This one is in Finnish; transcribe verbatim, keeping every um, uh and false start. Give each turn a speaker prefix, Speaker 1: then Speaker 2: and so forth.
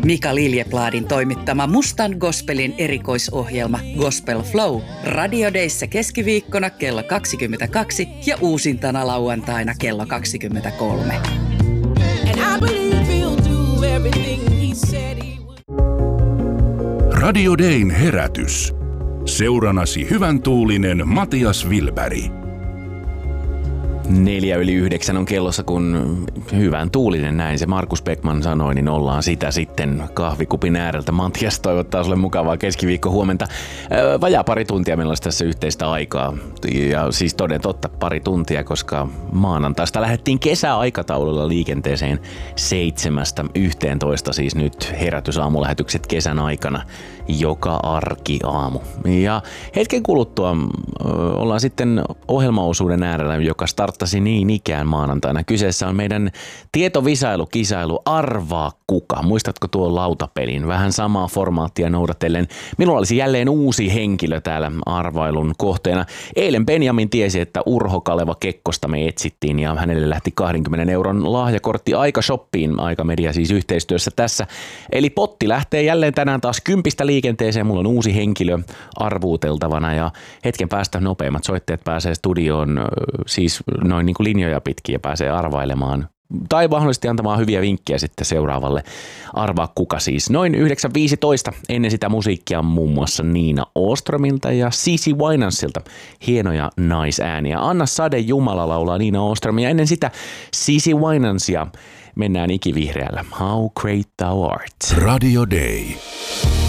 Speaker 1: Mika Liljepladin toimittama Mustan Gospelin erikoisohjelma Gospel Flow Radio Dayssä keskiviikkona kello kaksikymmentäkaksi ja uusintana lauantaina kello kaksikymmentäkolme.
Speaker 2: Radio Dayn herätys. Seuranasi hyvän tuulinen Matias Wilberg.
Speaker 3: Neljä yli yhdeksän on kellossa, kun hyvän tuulinen näin se Markus Beckman sanoi, niin ollaan sitä sitten kahvikupin ääreltä. Matias toivottaa sulle mukavaa keskiviikko huomenta. Vajaa pari tuntia meillä olisi tässä yhteistä aikaa. Ja siis toden totta pari tuntia, koska maanantaista lähdettiin kesäaikataululla liikenteeseen seitsemästä yhteentoista, siis nyt herätysaamulähetykset kesän aikana joka arkiaamu. Ja hetken kuluttua ollaan sitten ohjelmaosuuden äärellä, joka starttasi niin ikään maanantaina. Kyseessä on meidän tietovisailu, kisailu Arvaa kuka. Muistatko tuon lautapelin? Vähän samaa formaattia noudatellen. Minulla olisi jälleen uusi henkilö täällä arvailun kohteena. Eilen Benjamin tiesi, että Urho Kaleva Kekkosta me etsittiin ja hänelle lähti kahdenkymmenen euron lahjakortti Aika-shoppiin. Aika-media siis yhteistyössä tässä. Eli potti lähtee jälleen tänään taas kympistä liikenteeseen. Mulla on uusi henkilö arvuuteltavana ja hetken päästä nopeimmat soittajat pääsee studioon siis noin niin kuin linjoja pitkin ja pääsee arvailemaan tai mahdollisesti antamaan hyviä vinkkejä sitten seuraavalle Arvaa kuka siis. Noin yhdeksän viisitoista ennen sitä musiikkia muun muassa Niina Åströmilta ja Cici Winansilta. Hienoja naisääniä. Anna Sade Jumala laulaa Niina Åström ja ennen sitä Cici Winansia mennään ikivihreällä. How great thou art.
Speaker 2: Radio Day.